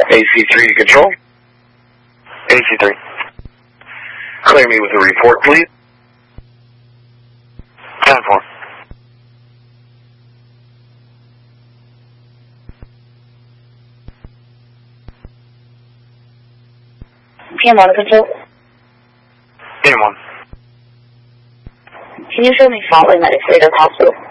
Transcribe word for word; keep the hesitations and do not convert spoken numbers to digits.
A C three to control. A C three. Clear me with a report, please. ten four. P M one control. P M one. Can you show me fault line at Freedom Hospital?